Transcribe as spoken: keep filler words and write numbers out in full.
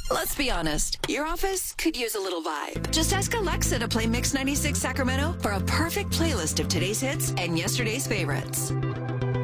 Let's be honest, your office could use a little vibe. Just ask Alexa to play Mix ninety-six Sacramento for a perfect playlist of today's hits and yesterday's favorites.